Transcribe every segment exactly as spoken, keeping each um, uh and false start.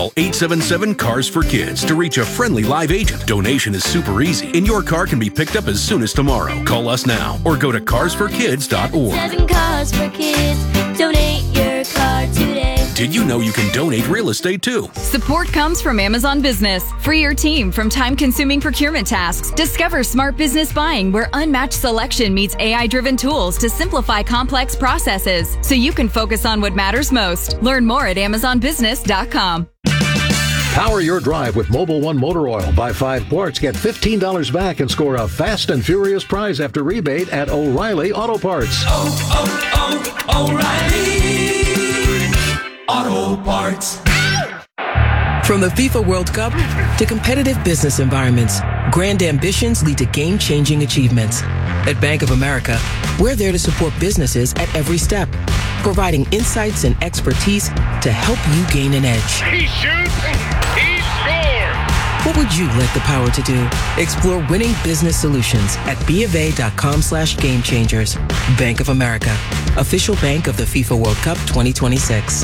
Call eight seven seven, C A R S for Kids to reach a friendly live agent. Donation is super easy, and your car can be picked up as soon as tomorrow. Call us now or go to cars for kids dot org. Seven Cars for Kids. Donate your car today. Did you know you can donate real estate too? Support comes from Amazon Business. Free your team from time-consuming procurement tasks. Discover smart business buying where unmatched selection meets A I-driven tools to simplify complex processes so you can focus on what matters most. Learn more at amazon business dot com. Power your drive with Mobil one Motor Oil. Buy five quarts, get fifteen dollars back, and score a fast and furious prize after rebate at O'Reilly Auto Parts. Oh, oh, oh, O'Reilly Auto Parts. From the FIFA World Cup to competitive business environments, grand ambitions lead to game-changing achievements. At Bank of America, we're there to support businesses at every step, providing insights and expertise to help you gain an edge. He shoots, he scores! What would you like the power to do? Explore winning business solutions at bofa.com slash game changers. Bank of America, official bank of the FIFA World Cup twenty twenty-six.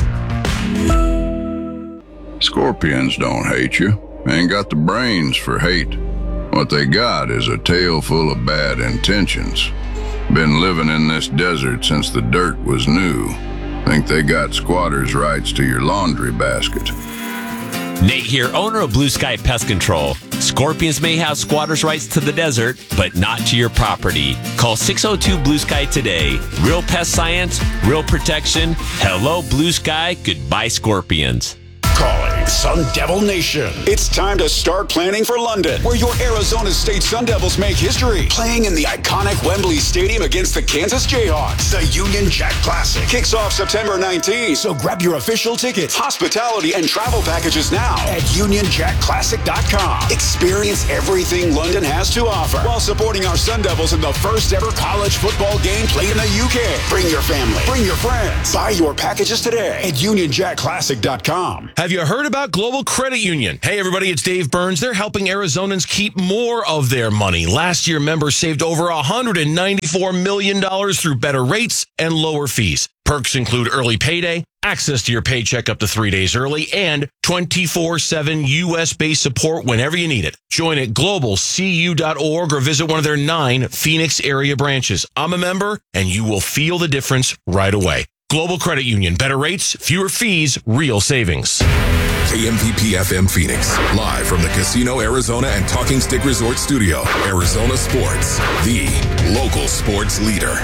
Scorpions don't hate you. Ain't got the brains for hate. What they got is a tail full of bad intentions. Been living in this desert since the dirt was new. Think they got squatters' rights to your laundry basket. Nate here, owner of Blue Sky Pest Control. Scorpions may have squatters' rights to the desert, but not to your property. Call six oh two Blue Sky today. Real pest science, real protection. Hello, Blue Sky. Goodbye, Scorpions. Calling Sun Devil Nation. It's time to start planning for London, where your Arizona State Sun Devils make history. Playing in the iconic Wembley Stadium against the Kansas Jayhawks. The Union Jack Classic kicks off September nineteenth, so grab your official tickets, hospitality, and travel packages now at union jack classic dot com. Experience everything London has to offer while supporting our Sun Devils in the first ever college football game played in the U K. Bring your family, bring your friends. Buy your packages today at union jack classic dot com. Have you heard about Global Credit Union? Hey, everybody, it's Dave Burns. They're helping Arizonans keep more of their money. Last year, members saved over one hundred ninety-four million dollars through better rates and lower fees. Perks include early payday, access to your paycheck up to three days early, and twenty-four seven U S-based support whenever you need it. Join at global c u dot org or visit one of their nine Phoenix area branches. I'm a member, and you will feel the difference right away. Global Credit Union. Better rates, fewer fees, real savings. K M P P F M Phoenix. Live from the Casino Arizona and Talking Stick Resort Studio. Arizona Sports. The local sports leader.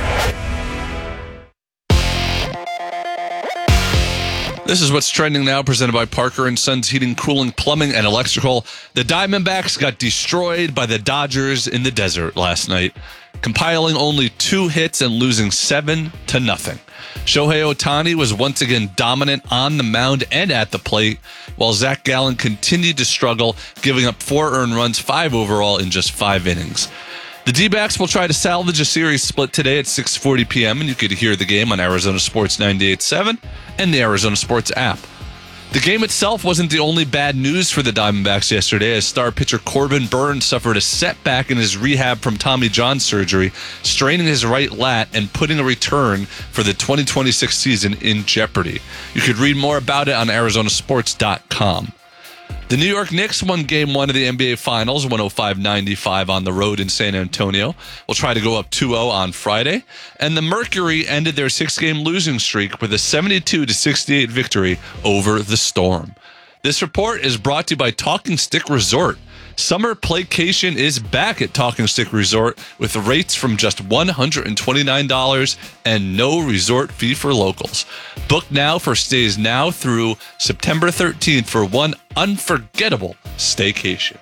This is what's trending now, presented by Parker and Sons Heating, Cooling, Plumbing, and Electrical. The Diamondbacks got destroyed by the Dodgers in the desert last night, compiling only two hits and losing seven to nothing. Shohei Ohtani was once again dominant on the mound and at the plate, while Zach Gallen continued to struggle, giving up four earned runs, five overall in just five innings. The D-backs will try to salvage a series split today at six forty p.m., and you could hear the game on Arizona Sports ninety-eight point seven and the Arizona Sports app. The game itself wasn't the only bad news for the Diamondbacks yesterday, as star pitcher Corbin Burns suffered a setback in his rehab from Tommy John surgery, straining his right lat and putting a return for the twenty twenty-six season in jeopardy. You could read more about it on arizona sports dot com. The New York Knicks won Game one of the N B A Finals, one oh five ninety-five on the road in San Antonio. We'll try to go up two oh on Friday. And the Mercury ended their six-game losing streak with a seventy-two to sixty-eight victory over the Storm. This report is brought to you by Talking Stick Resort. Summer playcation is back at Talking Stick Resort with rates from just one hundred twenty-nine dollars and no resort fee for locals. Book now for stays now through September thirteenth for one unforgettable staycation.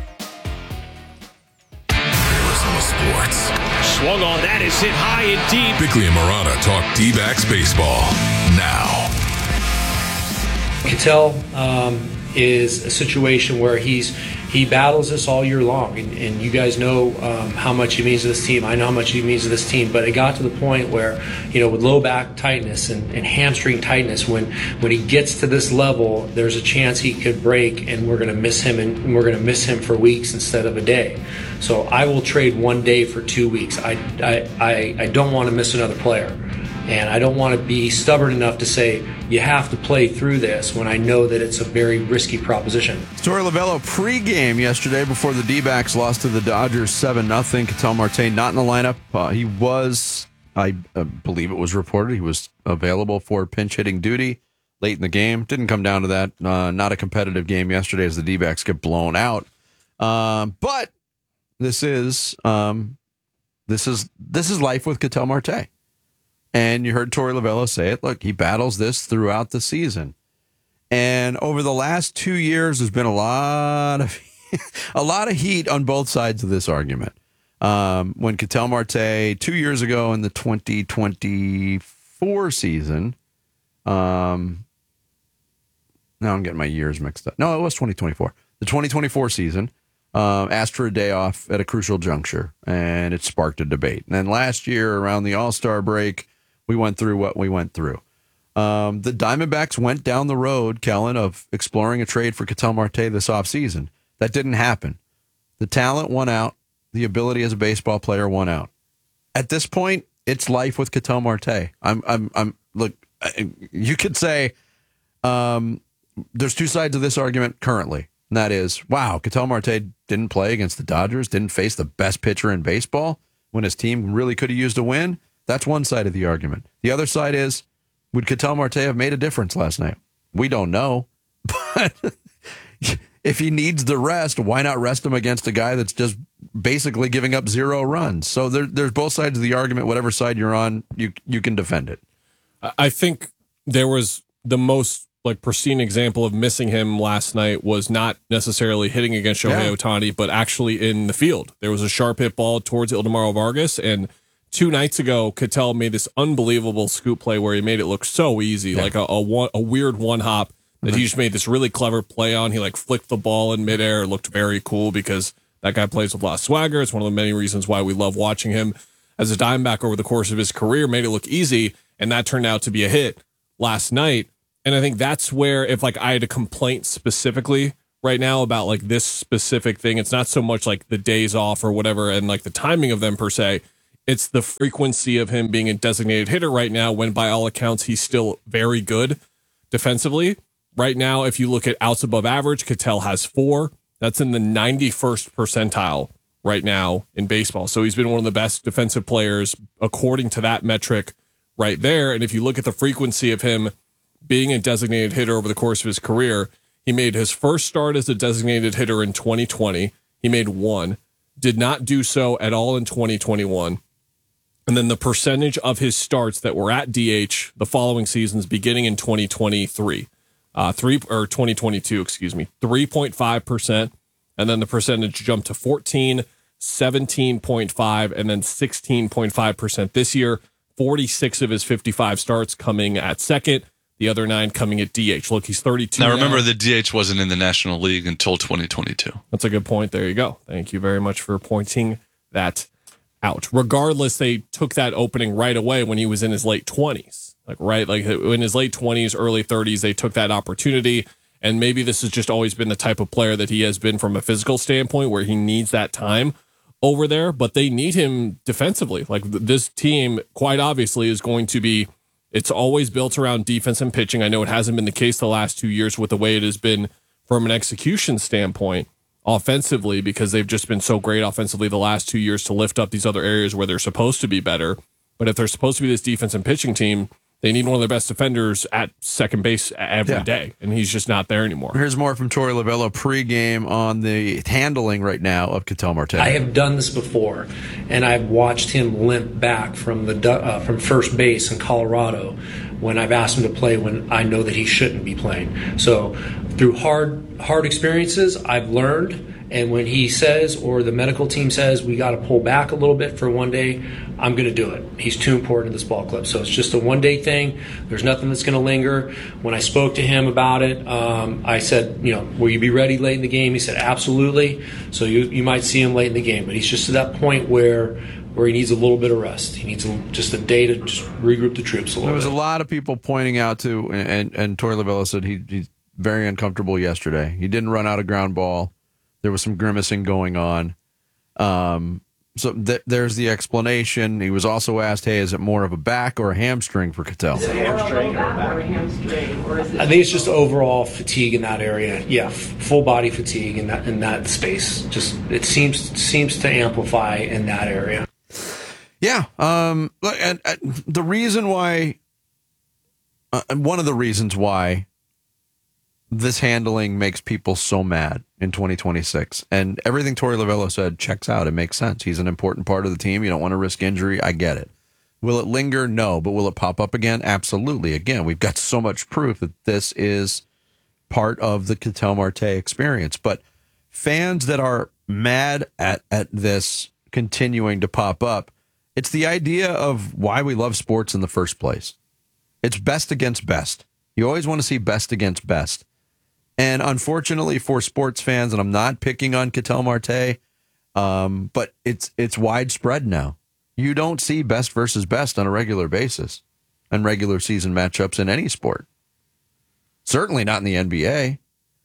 Arizona Sports. Swung on that, is hit high and deep. Bickley and Murata talk D-backs baseball now. Ketel um, is a situation where he's he battles us all year long, and, and you guys know um, how much he means to this team. I know how much he means to this team, but it got to the point where, you know, with low back tightness and, and hamstring tightness, when when he gets to this level, there's a chance he could break, and we're going to miss him, and we're going to miss him for weeks instead of a day. So I will trade one day for two weeks. I I I, I don't want to miss another player. And I don't want to be stubborn enough to say you have to play through this when I know that it's a very risky proposition. Torey Lovullo pregame yesterday before the D-backs lost to the Dodgers seven nothing. Ketel Marte not in the lineup. Uh, he was, I uh, believe it was reported, he was available for pinch hitting duty late in the game. Didn't come down to that. Uh, not a competitive game yesterday as the D-backs get blown out. Um, but this is um, this is this is life with Ketel Marte. And you heard Torey Lovullo say it. Look, he battles this throughout the season. And over the last two years, there's been a lot of a lot of heat on both sides of this argument. Um, when Ketel Marte, two years ago in the twenty twenty-four season, um, now I'm getting my years mixed up. No, it was twenty twenty-four. The twenty twenty-four season, um, asked for a day off at a crucial juncture, and it sparked a debate. And then last year, around the All-Star break, we went through what we went through. Um, the Diamondbacks went down the road, Kellen, of exploring a trade for Ketel Marte this offseason. That didn't happen. The talent won out. The ability as a baseball player won out. At this point, it's life with Ketel Marte. I'm, I'm, I'm. Look, you could say um, there's two sides of this argument currently, and that is, wow, Ketel Marte didn't play against the Dodgers, didn't face the best pitcher in baseball when his team really could have used a win. That's one side of the argument. The other side is, would Ketel Marte have made a difference last night? We don't know. But if he needs the rest, why not rest him against a guy that's just basically giving up zero runs? So there, there's both sides of the argument. Whatever side you're on, you you can defend it. I think there was the most like pristine example of missing him last night was not necessarily hitting against Shohei Yeah. Ohtani, but actually in the field. There was a sharp hit ball towards Ildemaro Vargas, and two nights ago, Ketel made this unbelievable scoop play where he made it look so easy, Yeah. like a a, one, a weird one hop that Mm-hmm. he just made this really clever play on. He like flicked the ball in midair. It looked very cool because that guy plays with a lot of swagger. It's one of the many reasons why we love watching him as a Diamondback over the course of his career. Made it look easy, and that turned out to be a hit last night. And I think that's where, if like I had a complaint specifically right now about like this specific thing, it's not so much like the days off or whatever and like the timing of them per se. It's the frequency of him being a designated hitter right now when by all accounts he's still very good defensively. Right now, if you look at outs above average, Ketel has four. That's in the ninety-first percentile right now in baseball. So he's been one of the best defensive players according to that metric right there. And if you look at the frequency of him being a designated hitter over the course of his career, he made his first start as a designated hitter in twenty twenty. He made one, did not do so at all in twenty twenty-one. And then the percentage of his starts that were at D H the following seasons beginning in twenty twenty-three. Uh, three or twenty twenty-two, excuse me, three point five percent. And then the percentage jumped to fourteen, seventeen point five, and then sixteen point five percent this year. forty-six of his fifty-five starts coming at second, the other nine coming at D H. Look, he's thirty-two. Now, remember, now. the D H wasn't in the National League until twenty twenty-two. That's a good point. There you go. Thank you very much for pointing that out. Regardless, they took that opening right away when he was in his late twenties. Like, right, like in his late twenties, early thirties, they took that opportunity. And maybe this has just always been the type of player that he has been from a physical standpoint where he needs that time over there. But they need him defensively. Like, this team, quite obviously, is going to be, it's always built around defense and pitching. I know it hasn't been the case the last two years with the way it has been from an execution standpoint offensively, because they've just been so great offensively the last two years to lift up these other areas where they're supposed to be better. But if they're supposed to be this defense and pitching team, they need one of their best defenders at second base every Yeah. day, and he's just not there anymore. Here's more from Torey Lovullo pregame on the handling right now of Ketel Marte. I have done this before, and I've watched him limp back from the uh, from first base in Colorado when I've asked him to play when I know that he shouldn't be playing. So through hard hard experiences, I've learned. And when he says, or the medical team says, we got to pull back a little bit for one day, I'm going to do it. He's too important to this ball club. So it's just a one-day thing. There's nothing that's going to linger. When I spoke to him about it, um, I said, you know, will you be ready late in the game? He said, absolutely. So you you might see him late in the game. But he's just to that point where where he needs a little bit of rest. He needs a, just a day to just regroup the troops a little There was bit. a lot of people pointing out to, and, and Torey Lovullo said he, he's very uncomfortable yesterday. He didn't run out a ground ball. There was some grimacing going on. Um, so th- there's the explanation. He was also asked, hey, is it more of a back or a hamstring for Ketel? Is it a hamstring or a back or a hamstring, or is it? I think it's just overall fatigue in that area. Yeah, f- full body fatigue in that in that space. Just it seems seems to amplify in that area. Yeah, um, and, and the reason why, uh, one of the reasons why this handling makes people so mad in twenty twenty-six, and everything Torey Lovullo said checks out. It makes sense. He's an important part of the team. You don't want to risk injury. I get it. Will it linger? No. But will it pop up again? Absolutely. Again, we've got so much proof that this is part of the Ketel Marte experience. But fans that are mad at, at this continuing to pop up, it's the idea of why we love sports in the first place. It's best against best. You always want to see best against best. And unfortunately for sports fans, and I'm not picking on Ketel Marte, um, but it's it's widespread now. You don't see best versus best on a regular basis and regular season matchups in any sport. Certainly not in the N B A.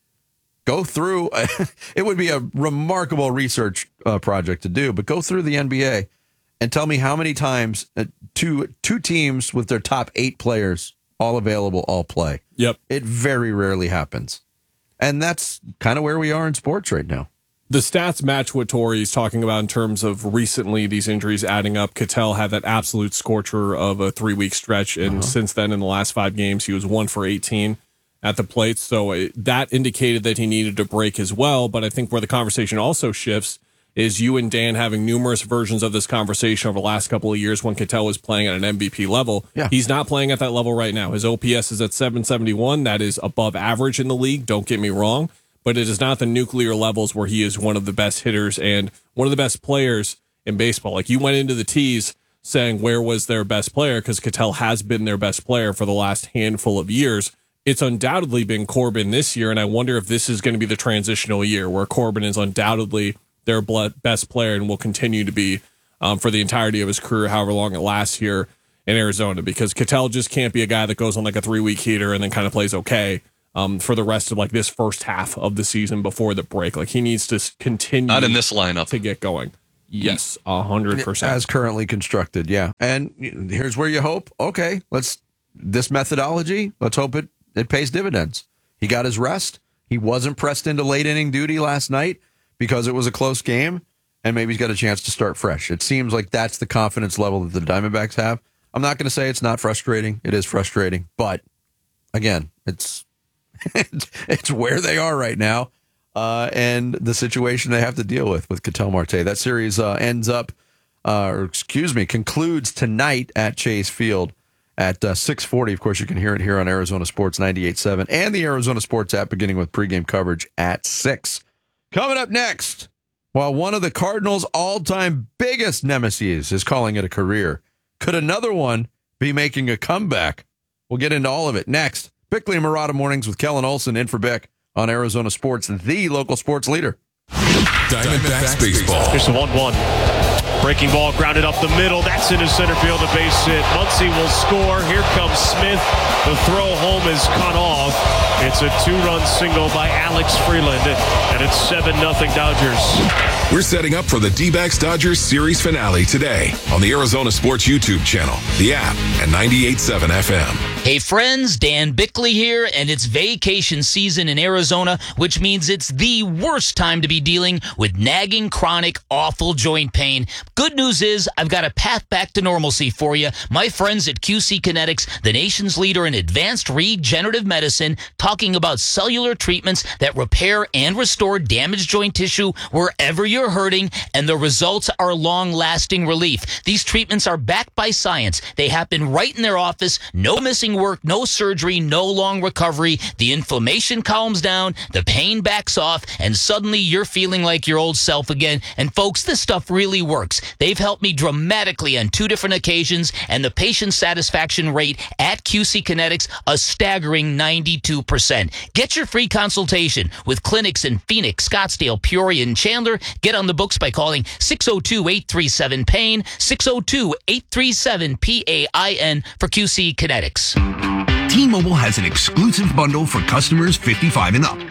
Go through, it would be a remarkable research uh, project to do, but go through the N B A and tell me how many times uh, two two teams with their top eight players all available all play. Yep. It very rarely happens. And that's kind of where we are in sports right now. The stats match what Torey's talking about in terms of recently these injuries adding up. Ketel had that absolute scorcher of a three-week stretch, and uh-huh. since then, in the last five games, he was one for eighteen at the plate. So it, that indicated that he needed a break as well. But I think where the conversation also shifts is you and Dan having numerous versions of this conversation over the last couple of years when Ketel was playing at an M V P level. Yeah. He's not playing at that level right now. His O P S is at seven seventy-one. That is above average in the league. Don't get me wrong. But it is not the nuclear levels where he is one of the best hitters and one of the best players in baseball. Like you went into the tees saying where was their best player, because Ketel has been their best player for the last handful of years. It's undoubtedly been Corbin this year, and I wonder if this is going to be the transitional year where Corbin is undoubtedly their best player and will continue to be um, for the entirety of his career, however long it lasts here in Arizona, because Ketel just can't be a guy that goes on like a three-week heater and then kind of plays okay um, for the rest of like this first half of the season before the break. Like he needs to continue not in this lineup to get going. Yes, a hundred percent as currently constructed. Yeah, and here's where you hope. Okay, let's this methodology. Let's hope it it pays dividends. He got his rest. He wasn't pressed into late inning duty last night because it was a close game, and maybe he's got a chance to start fresh. It seems like that's the confidence level that the Diamondbacks have. I'm not going to say it's not frustrating. It is frustrating, but again, it's it's, it's where they are right now, uh, and the situation they have to deal with with Ketel Marte. That series uh, ends up, uh, or excuse me, concludes tonight at Chase Field at uh, six forty. Of course, you can hear it here on Arizona Sports ninety-eight point seven and the Arizona Sports app, beginning with pregame coverage at six. Coming up next, while one of the Cardinals' all-time biggest nemesis is calling it a career, could another one be making a comeback? We'll get into all of it next. Bickley and Murata Mornings with Kellen Olson in for Bick on Arizona Sports, the local sports leader. Diamondbacks baseball. Here's the one one. Breaking ball grounded up the middle. That's into center field, a base hit. Muncy will score. Here comes Smith. The throw home is cut off. It's a two-run single by Alex Freeland, and it's seven nothing Dodgers. We're setting up for the D-backs Dodgers series finale today on the Arizona Sports YouTube channel, the app, and ninety-eight point seven F M. Hey friends, Dan Bickley here, and it's vacation season in Arizona, which means it's the worst time to be dealing with nagging, chronic, awful joint pain. Good news is I've got a path back to normalcy for you. My friends at Q C Kinetics, the nation's leader in advanced regenerative medicine, talking about cellular treatments that repair and restore damaged joint tissue wherever you're hurting, and the results are long-lasting relief. These treatments are backed by science. They happen right in their office. No missing work, no surgery, no long recovery. The inflammation calms down, the pain backs off, and suddenly you're feeling like your old self again. And folks, this stuff really works. They've helped me dramatically on two different occasions, and the patient satisfaction rate at Q C Kinetics, a staggering ninety-two percent. Get your free consultation with clinics in Phoenix, Scottsdale, Peoria, and Chandler. Get on the books by calling six oh two, eight three seven, pain, six oh two, eight three seven, P A I N for Q C Kinetics. T-Mobile has an exclusive bundle for customers fifty-five and up.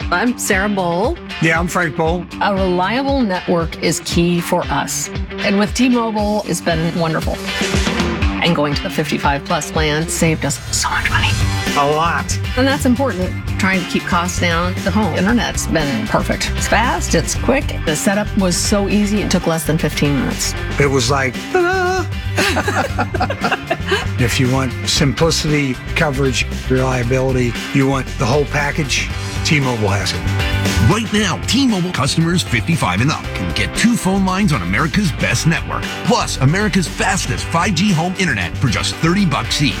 I'm Sarah Bowl. Yeah, I'm Frank Bowl. A reliable network is key for us. And with T-Mobile, it's been wonderful. And going to the fifty-five plus plan saved us so much money. A lot. And that's important. Trying to keep costs down. The home internet's been perfect. It's fast, it's quick. The setup was so easy, it took less than fifteen minutes. It was like, ta-da! If you want simplicity, coverage, reliability, you want the whole package, T-Mobile has it. Right now, T-Mobile customers fifty-five and up can get two phone lines on America's best network, plus America's fastest five G home internet for just thirty bucks each.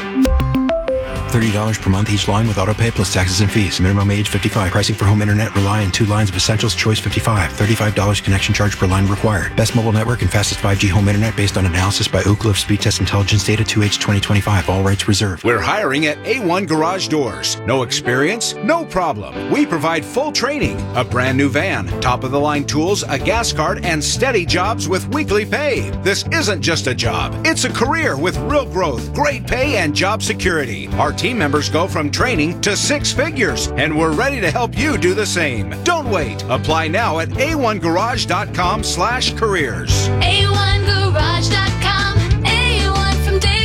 thirty dollars per month each line with autopay plus taxes and fees. Minimum age fifty-five. Pricing for home internet rely on two lines of Essentials Choice fifty-five. thirty-five dollars connection charge per line required. Best mobile network and fastest five G home internet based on analysis by Ookla of Speed Test Intelligence Data two H twenty twenty-five. All rights reserved. We're hiring at A one Garage Doors. No experience? No problem. We provide full training, a brand new van, top of the line tools, a gas card, and steady jobs with weekly pay. This isn't just a job. It's a career with real growth, great pay, and job security. Our team members go from training to six figures, and we're ready to help you do the same. Don't wait. Apply now at a one garage dot com slash careers. A one garage dot com. A one from day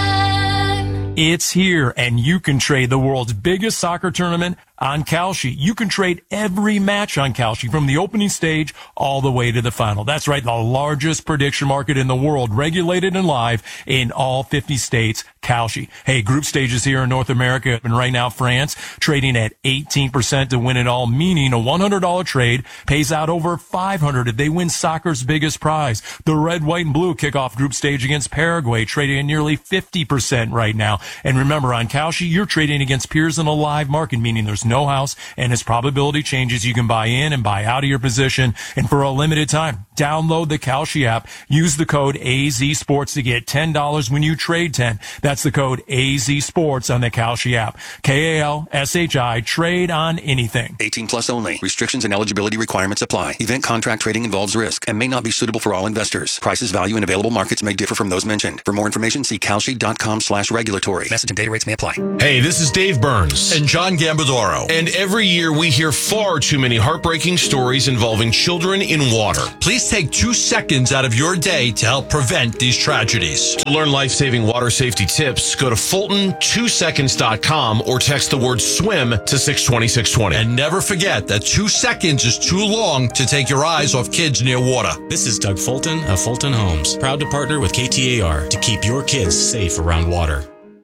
one. It's here, and you can trade the world's biggest soccer tournament on Kalshi. You can trade every match on Kalshi from the opening stage all the way to the final. That's right, the largest prediction market in the world, regulated and live in all fifty states. Kalshi. Hey, group stages here in North America, and right now France trading at eighteen percent to win it all, meaning a one hundred dollars trade pays out over five hundred dollars if they win soccer's biggest prize. The red, white, and blue kick off group stage against Paraguay, trading at nearly fifty percent right now. And remember, on Kalshi, you're trading against peers in a live market, meaning there's no house, and as probability changes, you can buy in and buy out of your position. And for a limited time, download the Kalshi app. Use the code A Z Sports to get ten dollars when you trade ten. That's the code A Z Sports on the Kalshi app. K A L S H I, trade on anything. eighteen plus only. Restrictions and eligibility requirements apply. Event contract trading involves risk and may not be suitable for all investors. Prices, value, and available markets may differ from those mentioned. For more information, see kalshi dot com slash regulatory. Message and data rates may apply. Hey, this is Dave Burns. And John Gambadoro. And every year we hear far too many heartbreaking stories involving children in water. Please take two seconds out of your day to help prevent these tragedies. To learn life-saving water safety tips, go to Fulton two seconds dot com or text the word swim to six two six two zero. And never forget that two seconds is too long to take your eyes off kids near water. This is Doug Fulton of Fulton Homes, proud to partner with K T A R to keep your kids safe around water.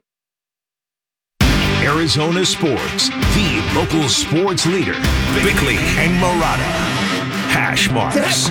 Arizona Sports, the local sports leader. Bickley and Marotta. Hash marks.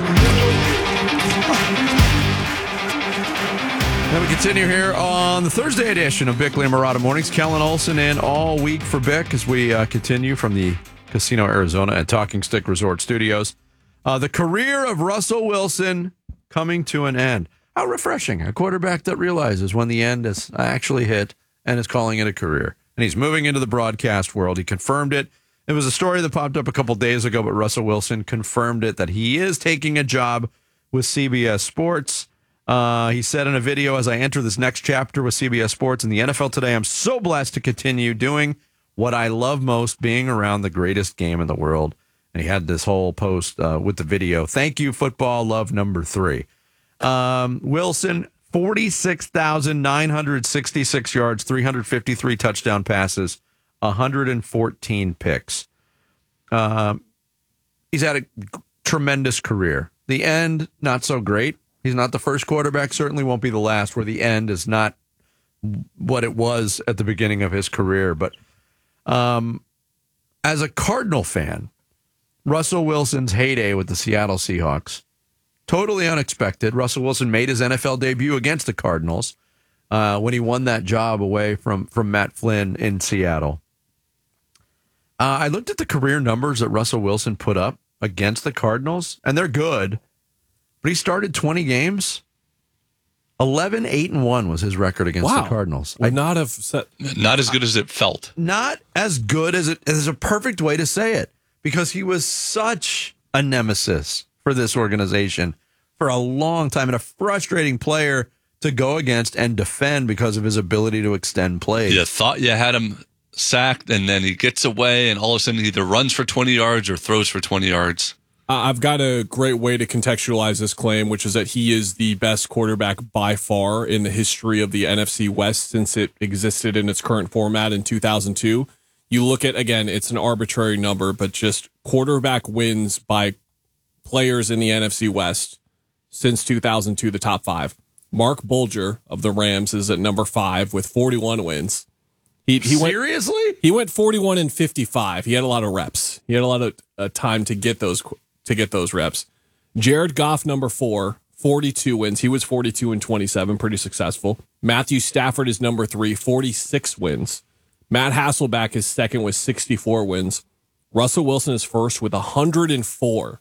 Then we continue here on the Thursday edition of Bickley and Marotta Mornings. Kellen Olson in all week for Bick as we uh, continue from the Casino Arizona and Talking Stick Resort Studios. Uh, the career of Russell Wilson coming to an end. How refreshing. A quarterback that realizes when the end is actually hit and is calling it a career. And he's moving into the broadcast world. He confirmed it. It was a story that popped up a couple days ago, but Russell Wilson confirmed it that he is taking a job with C B S Sports. Uh, he said in a video, as I enter this next chapter with C B S Sports and the N F L today, I'm so blessed to continue doing what I love most, being around the greatest game in the world. And he had this whole post uh, with the video. Thank you, football, love number three. Um, Wilson, forty-six thousand nine hundred sixty-six yards, three hundred fifty-three touchdown passes, one hundred fourteen picks. Um, he's had a tremendous career. The end, not so great. He's not the first quarterback, certainly won't be the last, where the end is not what it was at the beginning of his career. But um, as a Cardinal fan, Russell Wilson's heyday with the Seattle Seahawks, totally unexpected. Russell Wilson made his N F L debut against the Cardinals uh, when he won that job away from, from Matt Flynn in Seattle. Uh, I looked at the career numbers that Russell Wilson put up against the Cardinals, and they're good. But he started twenty games. eleven, eight, and one was his record against wow. the Cardinals. Would not have set... Not as good as it felt. Not as good as it is a perfect way to say it, because he was such a nemesis for this organization for a long time and a frustrating player to go against and defend because of his ability to extend plays. You thought you had him sacked, and then he gets away, and all of a sudden he either runs for twenty yards or throws for twenty yards. Uh, I've got a great way to contextualize this claim, which is that he is the best quarterback by far in the history of the N F C West since it existed in its current format in two thousand two. You look at, again, it's an arbitrary number, but just quarterback wins by players in the N F C West since two thousand two, the top five. Mark Bulger of the Rams is at number five with forty-one wins. He, he Seriously? Went, he went forty-one and fifty-five. He had a lot of reps. He had a lot of uh, time to get those to get those reps. Jared Goff, number four, forty-two wins. He was forty-two and twenty-seven, pretty successful. Matthew Stafford is number three, forty-six wins. Matt Hasselbeck is second with sixty-four wins. Russell Wilson is first with one hundred four.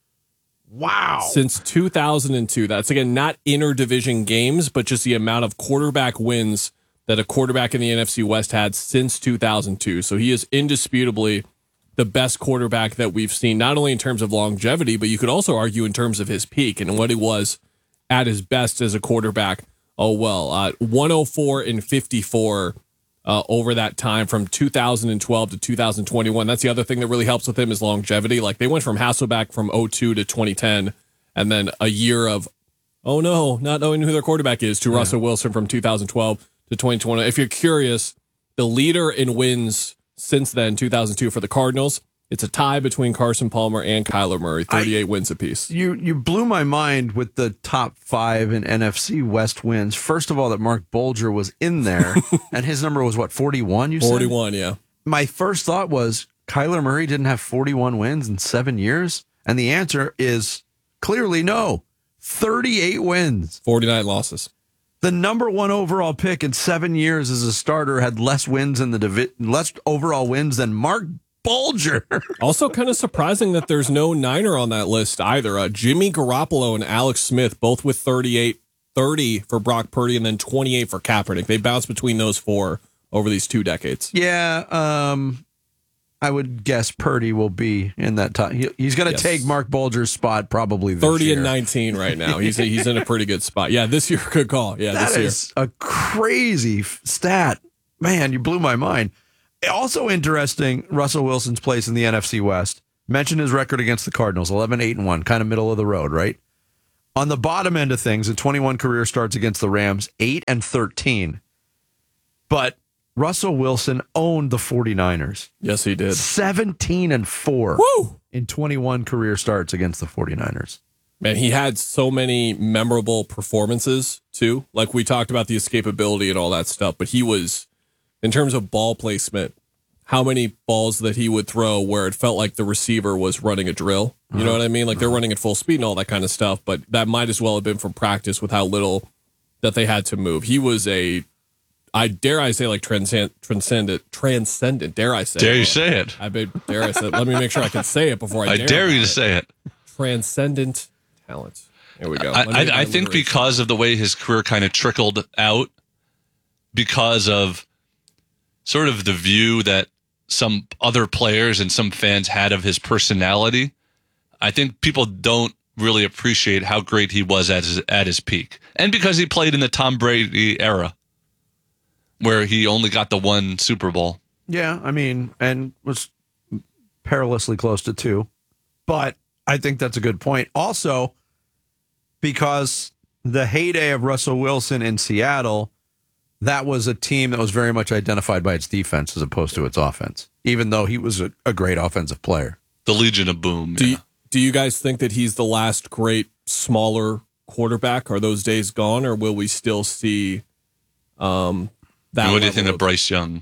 Wow. Since two thousand two. That's, again, not inter-division games, but just the amount of quarterback wins that a quarterback in the N F C West had since two thousand two. So he is indisputably the best quarterback that we've seen, not only in terms of longevity, but you could also argue in terms of his peak and what he was at his best as a quarterback. Oh, well, uh, one oh four and fifty-four uh, over that time from two thousand twelve to two thousand twenty-one. That's the other thing that really helps with him is longevity. Like, they went from Hasselbeck from oh two to twenty ten, and then a year of, oh no, not knowing who their quarterback is, to yeah. Russell Wilson from two thousand twelve to twenty twenty. If you're curious, the leader in wins since then, two thousand two, for the Cardinals, it's a tie between Carson Palmer and Kyler Murray, thirty-eight I, wins apiece. You you blew my mind with the top five in N F C West wins. First of all, that Mark Bulger was in there, and his number was what, forty-one, you said? forty-one, yeah. My first thought was, Kyler Murray didn't have forty-one wins in seven years? And the answer is clearly no. thirty-eight wins. forty-nine losses. The number one overall pick in seven years as a starter had less wins in the divi- less overall wins than Mark Bulger. Also kind of surprising that there's no Niner on that list either. Uh, Jimmy Garoppolo and Alex Smith, both with thirty-eight, thirty for Brock Purdy, and then twenty-eight for Kaepernick. They bounced between those four over these two decades. Yeah, um, I would guess Purdy will be in that top. He, he's going to yes. take Mark Bulger's spot probably this thirty year. and nineteen right now. He's he's in a pretty good spot. Yeah, this year, good call. Yeah, that this year. is a crazy stat. Man, you blew my mind. Also interesting, Russell Wilson's place in the N F C West. Mentioned his record against the Cardinals, eleven eight and one, kind of middle of the road, right? On the bottom end of things, the twenty-one career starts against the Rams, eight and thirteen. But Russell Wilson owned the 49ers. Yes, he did. seventeen and four Woo! In twenty-one career starts against the 49ers. Man, he had so many memorable performances, too. Like, we talked about the escapability and all that stuff, but he was, in terms of ball placement, how many balls that he would throw where it felt like the receiver was running a drill. You know what I mean? Like, they're running at full speed and all that kind of stuff, but that might as well have been from practice with how little that they had to move. He was a, I dare I say, like, transcend, transcendent, transcendent, dare I say. Dare you say it? I bet, dare I say it. Let me make sure I can say it before I, I dare, dare you to it. say it. Transcendent talent. There we go. I, I, I think because of the way his career kind of trickled out, because of sort of the view that some other players and some fans had of his personality, I think people don't really appreciate how great he was at his, at his peak. And because he played in the Tom Brady era, where he only got the one Super Bowl. Yeah, I mean, and was perilously close to two. But I think that's a good point. Also, because the heyday of Russell Wilson in Seattle, that was a team that was very much identified by its defense as opposed to its offense, even though he was a, a great offensive player. The Legion of Boom. Do, yeah. you, do you guys think that he's the last great smaller quarterback? Are those days gone, or will we still see um, that? And what do you think of, of Bryce Young?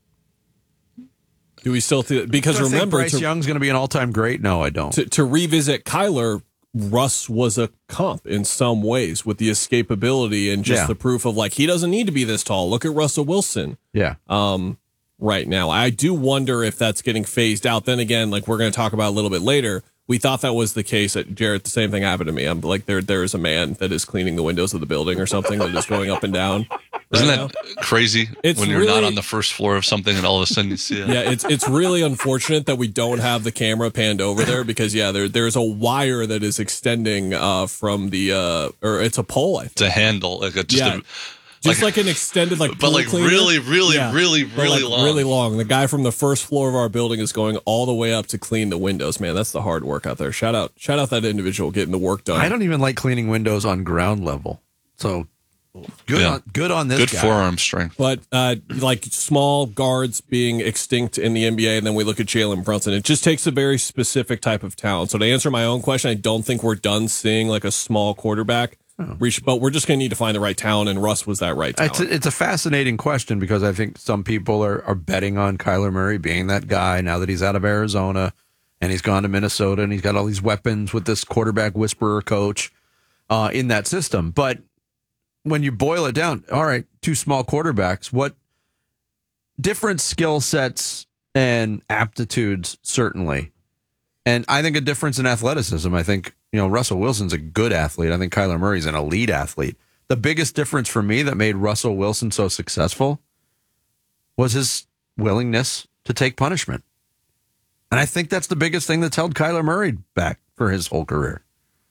Do we still th- because do I remember think Bryce to, Young's going to be an all-time great? No, I don't. To, to revisit Kyler, Russ was a comp in some ways with the escapability and just Yeah. the proof of, like, he doesn't need to be this tall. Look at Russell Wilson. Yeah. Um, right now, I do wonder if that's getting phased out. Then again, like we're going to talk about a little bit later, we thought that was the case at Jarrett. The same thing happened to me. I'm like, there, there is a man that is cleaning the windows of the building or something that is going up and down. Isn't right that now. crazy? It's when you're really, not on the first floor of something and all of a sudden you see it. Yeah, it's it's really unfortunate that we don't have the camera panned over there because yeah, there there's a wire that is extending uh, from the uh, or it's a pole. I think. It's a handle, like a, just Yeah. a, Just like, like an extended, like, but like cleaner. really, really, yeah. really, but really like long. Really long. The guy from the first floor of our building is going all the way up to clean the windows. Man, that's the hard work out there. Shout out, shout out that individual getting the work done. I don't even like cleaning windows on ground level. So good, Yeah. on, good on this. Good guy. forearm strength. But uh, like small guards being extinct in the N B A, and then we look at Jalen Brunson. It just takes a very specific type of talent. So to answer my own question, I don't think we're done seeing like a small quarterback Oh. reach, but we're just going to need to find the right talent, and Russ was that right talent. It's a, it's a fascinating question because I think some people are, are betting on Kyler Murray being that guy now that he's out of Arizona and he's gone to Minnesota and he's got all these weapons with this quarterback whisperer coach uh, in that system. But when you boil it down, all right, two small quarterbacks, what different skill sets and aptitudes, certainly. And I think a difference in athleticism. I think, you know, Russell Wilson's a good athlete. I think Kyler Murray's an elite athlete. The biggest difference for me that made Russell Wilson so successful was his willingness to take punishment. And I think that's the biggest thing that's held Kyler Murray back for his whole career.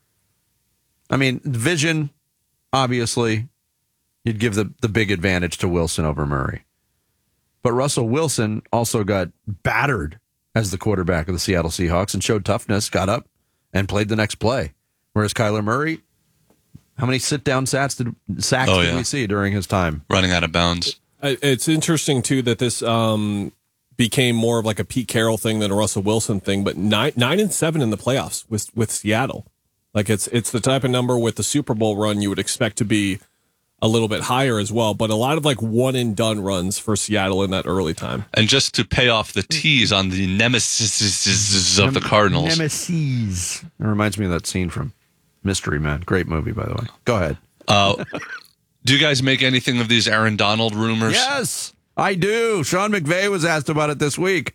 I mean, vision, obviously, you'd give the, the big advantage to Wilson over Murray. But Russell Wilson also got battered as the quarterback of the Seattle Seahawks and showed toughness, got up, and played the next play. Whereas Kyler Murray, how many sit-down sacks did, sacks Oh, did yeah. we see during his time? Running out of bounds. I- It's interesting, too, that this um, became more of like a Pete Carroll thing than a Russell Wilson thing, but nine, nine and seven in the playoffs with, with Seattle. Like, it's it's the type of number with the Super Bowl run you would expect to be a little bit higher as well, but a lot of like one and done runs for Seattle in that early time. And just to pay off the T's on the nemesis of the Cardinals. Nemesis. It reminds me of that scene from Mystery Man. Great movie, by the way. Go ahead. Uh, do you guys make anything of these Aaron Donald rumors? Yes, I do. Sean McVay was asked about it this week.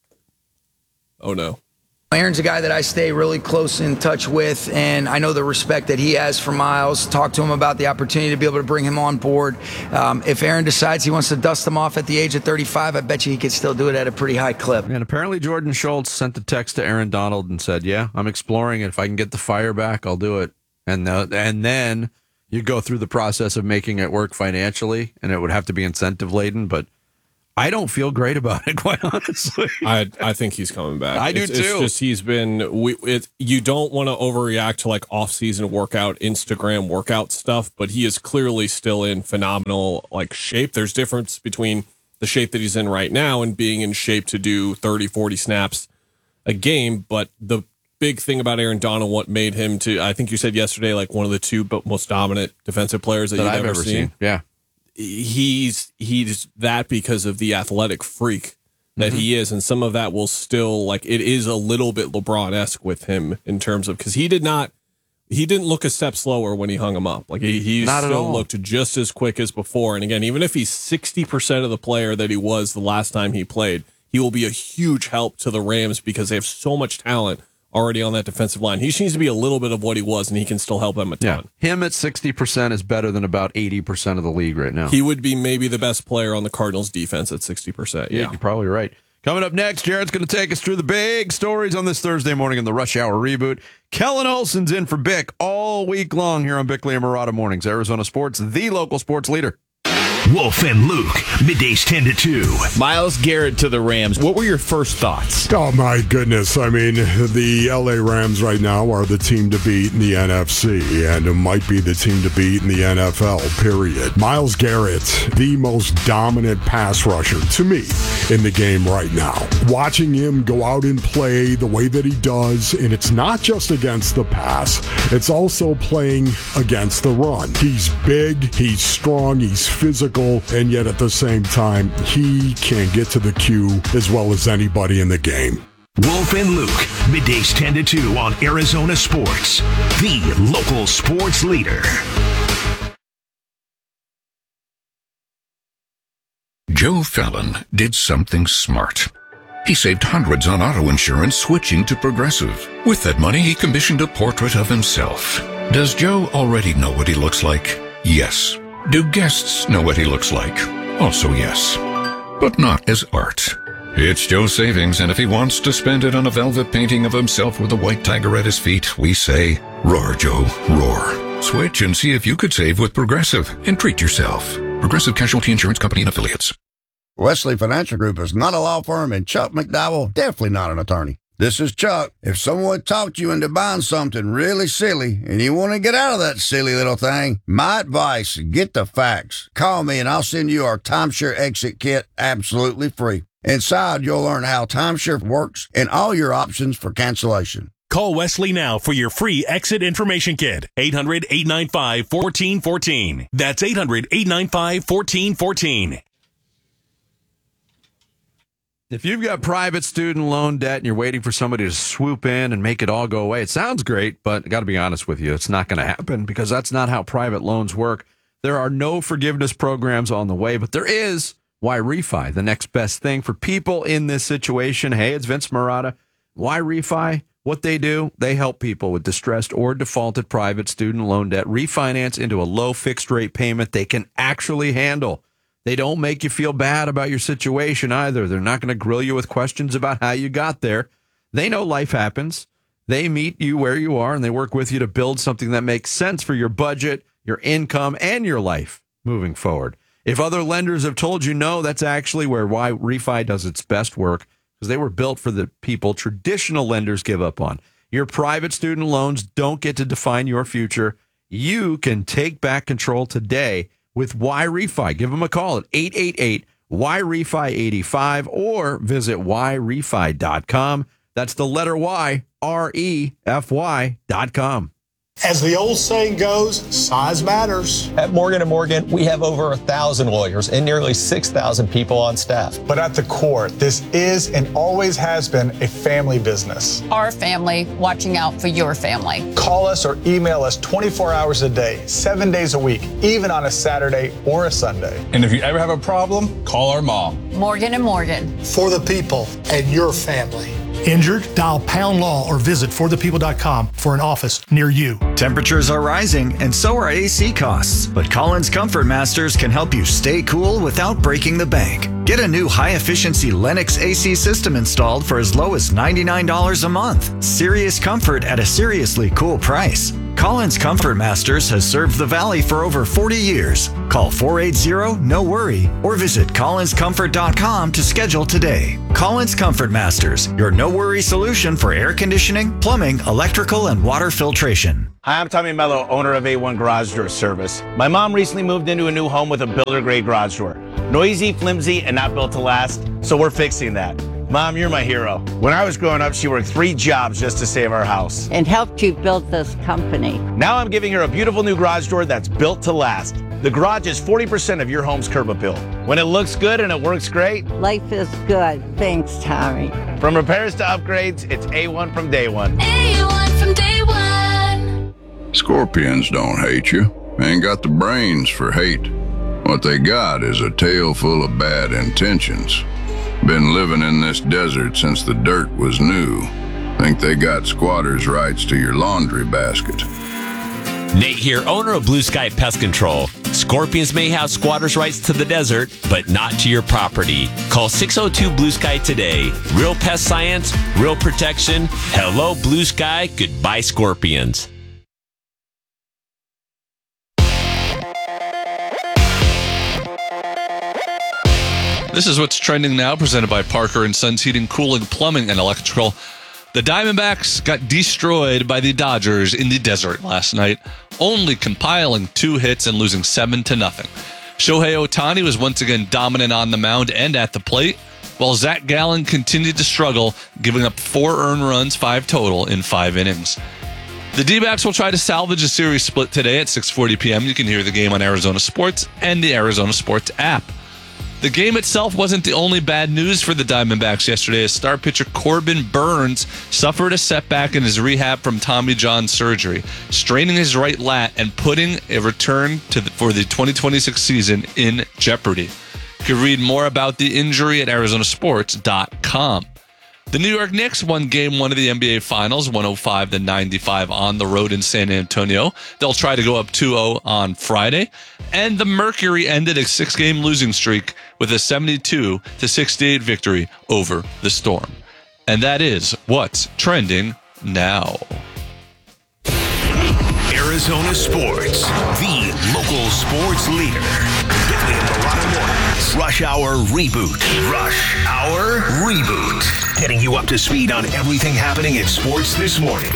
Oh, no. Aaron's a guy that I stay really close in touch with, and I know the respect that he has for Miles. Talk to him about the opportunity to be able to bring him on board. Um, if Aaron decides he wants to dust him off at the age of thirty-five, I bet you he could still do it at a pretty high clip. And apparently Jordan Schultz sent the text to Aaron Donald and said, yeah, I'm exploring it. If I can get the fire back, I'll do it. And uh, and then you go through the process of making it work financially, and it would have to be incentive-laden, but I don't feel great about it, quite honestly. I I think he's coming back. I do it's, too. It's just he's been. We it, you don't want to overreact to like off-season workout, Instagram workout stuff, but he is clearly still in phenomenal like shape. There's difference between the shape that he's in right now and being in shape to do thirty, forty snaps a game. But the big thing about Aaron Donald, what made him to, I think you said yesterday, like one of the two most dominant defensive players that, that you've I've ever, ever seen. seen. Yeah. He's he's that because of the athletic freak that Mm-hmm. he is, and some of that will still like it is a little bit LeBron-esque with him in terms of because he did not he didn't look a step slower when he hung him up. Like he he Not at still all. looked just as quick as before. And again, even if he's sixty percent of the player that he was the last time he played, he will be a huge help to the Rams because they have so much talent already on that defensive line. He just needs to be a little bit of what he was, and he can still help them a ton. Yeah. Him at sixty percent is better than about eighty percent of the league right now. He would be maybe the best player on the Cardinals defense at sixty percent. Yeah, Yeah. you're probably right. Coming up next, Jared's going to take us through the big stories on this Thursday morning in the Rush Hour reboot. Kellen Olson's in for Bick all week long here on Bickley and Murata Mornings. Arizona Sports, the local sports leader. Wolf and Luke, middays ten to two. Myles Garrett to the Rams. What were your first thoughts? Oh, my goodness. I mean, the L A Rams right now are the team to beat in the N F C, and it might be the team to beat in the N F L, period. Myles Garrett, the most dominant pass rusher to me in the game right now. Watching him go out and play the way that he does, and it's not just against the pass, it's also playing against the run. He's big, he's strong, he's physical, and yet at the same time, he can get to the queue as well as anybody in the game. Wolf and Luke, middays ten to two on Arizona Sports, the local sports leader. Joe Fallon did something smart. He saved hundreds on auto insurance switching to Progressive. With that money, he commissioned a portrait of himself. Does Joe already know what he looks like? Yes. Do guests know what he looks like? Also yes. But not as art. It's Joe's savings, and if he wants to spend it on a velvet painting of himself with a white tiger at his feet, we say, roar, Joe, roar. Switch and see if you could save with Progressive and treat yourself. Progressive Casualty Insurance Company and Affiliates. Wesley Financial Group is not a law firm, and Chuck McDowell definitely not an attorney. This is Chuck. If someone talked you into buying something really silly and you want to get out of that silly little thing, my advice, get the facts. Call me and I'll send you our timeshare exit kit absolutely free. Inside, you'll learn how timeshare works and all your options for cancellation. Call Wesley now for your free exit information kit. eight hundred, eight nine five, one four one four. That's eight hundred, eight nine five, one four one four. If you've got private student loan debt and you're waiting for somebody to swoop in and make it all go away, it sounds great, but I got to be honest with you, it's not going to happen because that's not how private loans work. There are no forgiveness programs on the way, but there is Why Refi, the next best thing for people in this situation. Hey, it's Vince Marotta. Why Refi? What they do, they help people with distressed or defaulted private student loan debt refinance into a low fixed rate payment they can actually handle. They don't make you feel bad about your situation either. They're not going to grill you with questions about how you got there. They know life happens. They meet you where you are, and they work with you to build something that makes sense for your budget, your income, and your life moving forward. If other lenders have told you no, that's actually where Why Refi does its best work, because they were built for the people traditional lenders give up on. Your private student loans don't get to define your future. You can take back control today with Why Refi. Give them a call at eight eight eight, Y Refi eighty-five or visit why refi dot com. That's the letter Y, R E F Y dot com. As the old saying goes, size matters. At Morgan and Morgan, we have over a thousand lawyers and nearly six thousand people on staff. But at the core, this is and always has been a family business. Our family watching out for your family. Call us or email us twenty-four hours a day, seven days a week, even on a Saturday or a Sunday. And if you ever have a problem, call our mom. Morgan and Morgan. For the people and your family. Injured? Dial Pound Law or visit for the people dot com for an office near you. Temperatures are rising and so are A C costs, but Collins Comfort Masters can help you stay cool without breaking the bank. Get a new high-efficiency Lennox A C system installed for as low as ninety-nine dollars a month. Serious comfort at a seriously cool price. Collins Comfort Masters has served the Valley for over forty years. Call four eight zero, N O worry or visit collins comfort dot com to schedule today. Collins Comfort Masters, your no-worry solution for air conditioning, plumbing, electrical, and water filtration. Hi, I'm Tommy Mello, owner of A one Garage Door Service. My mom recently moved into a new home with a builder-grade garage door. Noisy, flimsy, and not built to last, so we're fixing that. Mom, you're my hero. When I was growing up, she worked three jobs just to save our house. And helped you build this company. Now I'm giving her a beautiful new garage door that's built to last. The garage is forty percent of your home's curb appeal. When it looks good and it works great, life is good. Thanks, Tommy. From repairs to upgrades, it's A one from day one. A one from day one. Scorpions don't hate you. They ain't got the brains for hate. What they got is a tail full of bad intentions. Been living in this desert since the dirt was new. Think they got squatters' rights to your laundry basket. Nate here, owner of Blue Sky Pest Control. Scorpions may have squatters' rights to the desert, but not to your property. Call six oh two Blue Sky today. Real pest science, real protection. Hello, Blue Sky. Goodbye, Scorpions. This is what's trending now, presented by Parker and Sons Heating, Cooling, Plumbing, and Electrical. The Diamondbacks got destroyed by the Dodgers in the desert last night, only compiling two hits and losing seven to nothing. Shohei Ohtani was once again dominant on the mound and at the plate, while Zach Gallen continued to struggle, giving up four earned runs, five total, in five innings. The D-backs will try to salvage a series split today at six forty p.m. You can hear the game on Arizona Sports and the Arizona Sports app. The game itself wasn't the only bad news for the Diamondbacks yesterday, as star pitcher Corbin Burns suffered a setback in his rehab from Tommy John surgery, straining his right lat and putting a return to the, for the twenty twenty-six season in jeopardy. You can read more about the injury at arizona sports dot com. The New York Knicks won game one of the N B A Finals, one oh five to ninety-five on the road in San Antonio. They'll try to go up two oh on Friday. And the Mercury ended a six-game losing streak with a seventy-two to sixty-eight victory over the Storm. And that is what's trending now. Arizona sports, the local sports leader. Billy and Baratta Mornings. Rush Hour Reboot. Rush Hour Reboot. Getting you up to speed on everything happening in sports this morning.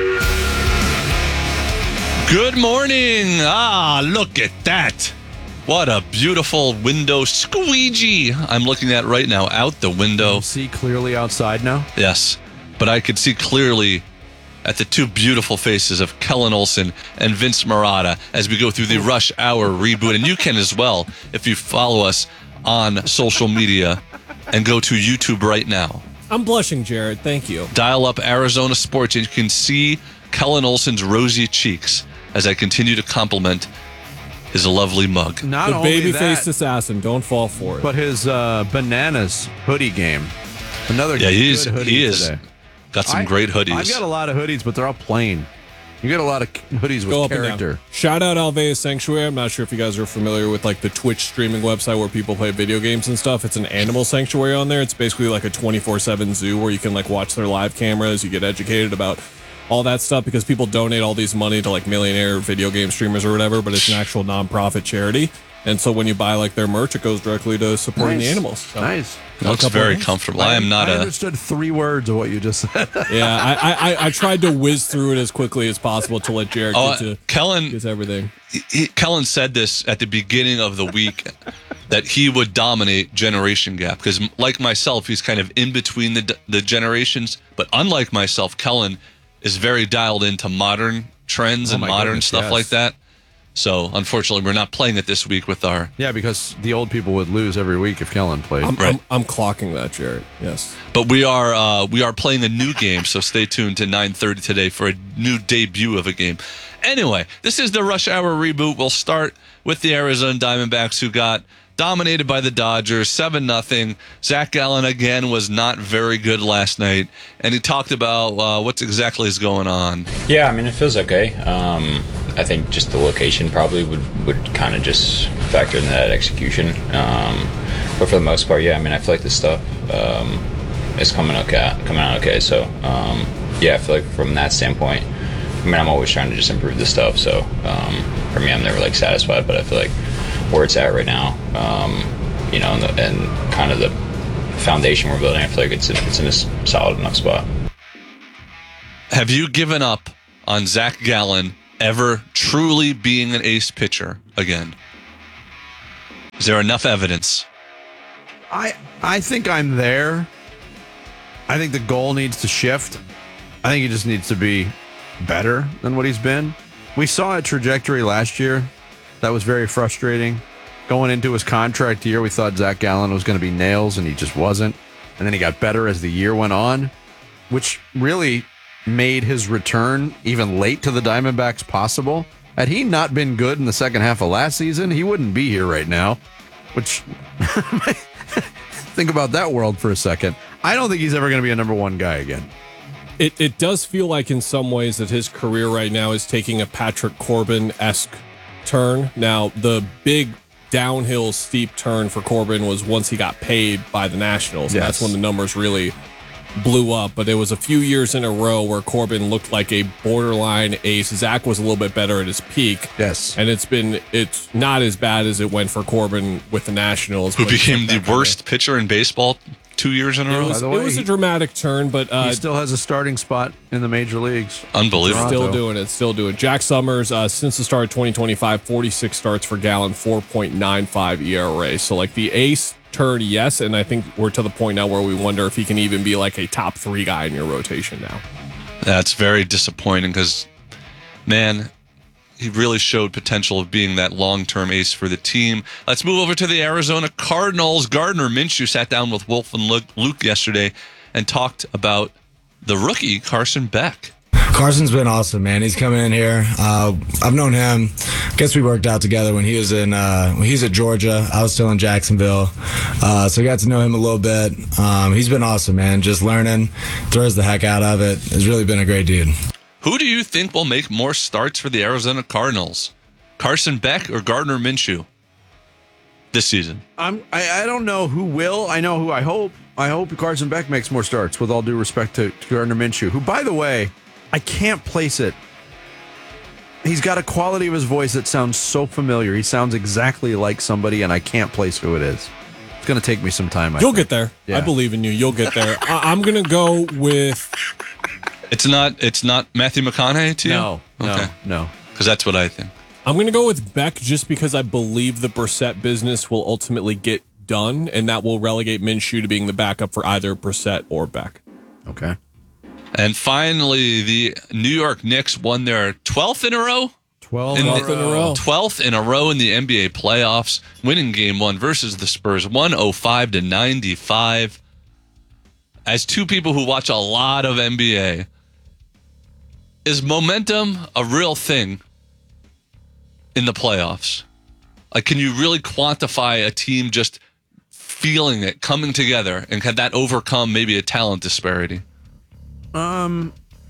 Good morning. Ah, look at that. What a beautiful window squeegee I'm looking at right now out the window. Can you see clearly outside now? Yes, but I could see clearly at the two beautiful faces of Kellen Olson and Vince Marotta as we go through the Rush Hour Reboot. And you can as well if you follow us on social media and go to YouTube right now. I'm blushing, Jared. Thank you. Dial up Arizona Sports and you can see Kellen Olson's rosy cheeks as I continue to compliment his lovely mug. Not the only baby-faced that, assassin. Don't fall for it. but his uh, bananas hoodie game. Another Yeah, good he's hoodie he is today. got some I- great hoodies. I've got a lot of hoodies, but they're all plain. You get a lot of hoodies with Go up and character. down. Shout out Alveus Sanctuary. I'm not sure if you guys are familiar with like the Twitch streaming website where people play video games and stuff. It's an animal sanctuary on there. It's basically like a twenty-four seven zoo where you can like watch their live cameras. You get educated about all that stuff because people donate all these money to like millionaire video game streamers or whatever, but it's an actual nonprofit charity. And so when you buy like their merch, it goes directly to supporting Nice. the animals. So, Nice. It looks couple very things. comfortable. I am not I a understood three words of what you just said. yeah, I, I I tried to whiz through it as quickly as possible to let Jared Oh, get to Kellen get to everything. he, Kellen said this at the beginning of the week that he would dominate generation gap because, like myself, he's kind of in between the the generations. But unlike myself, Kellen is very dialed into modern trends Oh and my modern goodness, stuff yes. like that. So, unfortunately, we're not playing it this week with our. Yeah, because the old people would lose every week if Kellen played. I'm, Right. I'm, I'm clocking that, Jared. Yes. But we are uh, we are playing a new game, so stay tuned to nine thirty today for a new debut of a game. Anyway, this is the Rush Hour Reboot. We'll start with the Arizona Diamondbacks, who got dominated by the Dodgers, seven nothing. Zach Gallen, again, was not very good last night, and he talked about uh, what exactly is going on. Yeah, I mean, it feels okay. Um, I think just the location probably would, would kind of just factor into that execution. Um, but for the most part, yeah, I mean, I feel like this stuff um, is coming okay, coming out okay. So, um, yeah, I feel like from that standpoint, I mean, I'm always trying to just improve this stuff. So, um, for me, I'm never like satisfied, but I feel like where it's at right now, um, you know, and, the, and kind of the foundation we're building, I feel like it's in, it's in a solid enough spot. Have you given up on Zach Gallen ever truly being an ace pitcher again? Is there enough evidence? I I think I'm there. I think the goal needs to shift. I think he just needs to be better than what he's been. We saw a trajectory last year that was very frustrating. Going into his contract year, we thought Zach Gallen was going to be nails, and he just wasn't. And then he got better as the year went on, which really made his return even late to the Diamondbacks possible. Had he not been good in the second half of last season, he wouldn't be here right now. Which, think about that world for a second. I don't think he's ever going to be a number one guy again. It it does feel like in some ways that his career right now is taking a Patrick Corbin-esque turn. Now, the big downhill steep turn for Corbin was once he got paid by the Nationals. And Yes. that's when the numbers really blew up. But it was a few years in a row where Corbin looked like a borderline ace. Zach was a little bit better at his peak. Yes. And it's been, it's not as bad as it went for Corbin with the Nationals. Who but it's became like the that kinda- worst pitcher in baseball two years in a It row? was, it was a dramatic turn, but uh, he still has a starting spot in the major leagues. Unbelievable. Still doing it. Still doing it. Jack Summers, uh, since the start of twenty twenty-five, forty-six starts for Gallen, four point nine five E R A. So, like, the ace turn, yes. And I think we're to the point now where we wonder if he can even be like a top three guy in your rotation now. That's very disappointing because, man, he really showed potential of being that long-term ace for the team. Let's move over to the Arizona Cardinals. Gardner Minshew sat down with Wolf and Luke yesterday and talked about the rookie, Carson Beck. Carson's been awesome, man. He's coming in here. Uh, I've known him. I guess we worked out together when he was in uh, when he's at Georgia. I was still in Jacksonville, uh, so I got to know him a little bit. Um, he's been awesome, man. Just learning, throws the heck out of it. Has really been a great dude. Who do you think will make more starts for the Arizona Cardinals? Carson Beck or Gardner Minshew this season? I'm, I, I don't know who will. I know who I hope. I hope Carson Beck makes more starts, with all due respect to, to Gardner Minshew, who, by the way, I can't place it he's got a quality of his voice that sounds so familiar. He sounds exactly like somebody, and I can't place who it is. It's going to take me some time. I You'll think. get there. Yeah. I believe in you. You'll get there. I- I'm going to go with. It's not. It's not Matthew McConaughey to you. No, okay. no, no. Because that's what I think. I'm going to go with Beck just because I believe the Brissett business will ultimately get done, and that will relegate Minshew to being the backup for either Brissett or Beck. Okay. And finally, the New York Knicks won their twelfth in a row. twelve in, twelfth in a row. twelfth in a row in the N B A playoffs, winning game one versus the Spurs, one oh five to ninety-five. As two people who watch a lot of N B A, is momentum a real thing in the playoffs? Like, can you really quantify a team just feeling it, coming together, and can that overcome maybe a talent disparity? Um,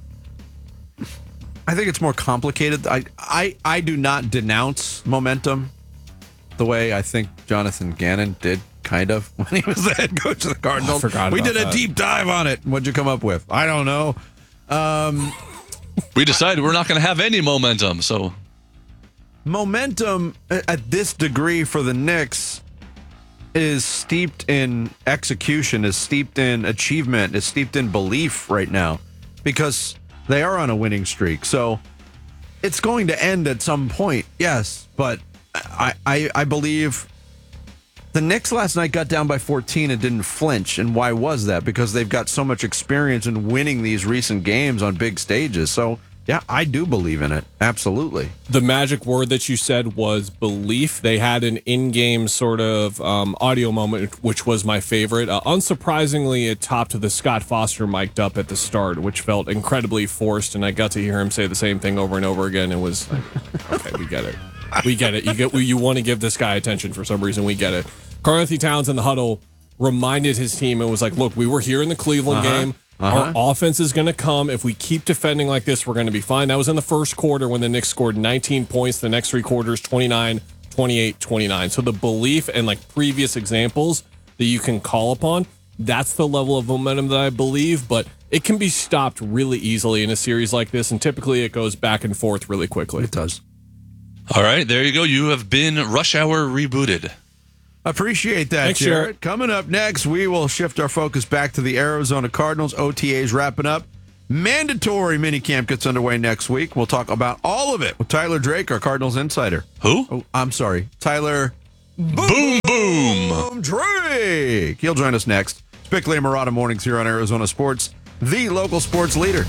I think it's more complicated. I, I, I do not denounce momentum the way I think Jonathan Gannon did, kind of, when he was the head coach of the Cardinals. I forgot we about did a that. deep dive on it. What'd you come up with? I don't know. Um, we decided we're not going to have any momentum, so... Momentum at this degree for the Knicks is steeped in execution, is steeped in achievement, is steeped in belief right now because they are on a winning streak. So it's going to end at some point, yes, but I, I, I believe the Knicks last night got down by fourteen and didn't flinch. And why was that? Because they've got so much experience in winning these recent games on big stages. So yeah, I do believe in it. Absolutely. The magic word that you said was belief. They had an in-game sort of um, audio moment, which was my favorite. Uh, unsurprisingly, it topped the Scott Foster mic'd up at the start, which felt incredibly forced, and I got to hear him say the same thing over and over again. It was like, okay, we get it. We get it. You get. You want to give this guy attention for some reason. We get it. Karl-Anthony Towns in the huddle reminded his team and was like, look, we were here in the Cleveland Uh-huh. game. Uh-huh. Our offense is going to come. If we keep defending like this, we're going to be fine. That was in the first quarter when the Knicks scored nineteen points. The next three quarters, twenty-nine, twenty-eight, twenty-nine. So the belief and like previous examples that you can call upon, that's the level of momentum that I believe, but it can be stopped really easily in a series like this, and typically it goes back and forth really quickly. It does. All right, there you go. You have been Rush Hour rebooted. Appreciate that, Thanks, Jared. Jared. Coming up next, we will shift our focus back to the Arizona Cardinals. O T As wrapping up. Mandatory minicamp gets underway next week. We'll talk about all of it with Tyler Drake, our Cardinals insider. Who? Oh, I'm sorry. Tyler Boom, boom. Boom Drake. He'll join us next. It's Bickley and Murata Mornings here on Arizona Sports, the local sports leader.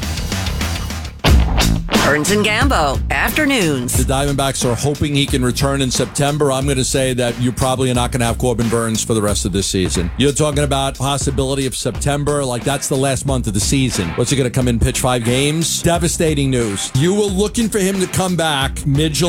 Burns and Gambo, afternoons. The Diamondbacks are hoping he can return in September. I'm going to say that you probably are not going to have Corbin Burns for the rest of this season. You're talking about possibility of September, like that's the last month of the season. What's he going to come in, pitch five games? Devastating news. You were looking for him to come back mid-July.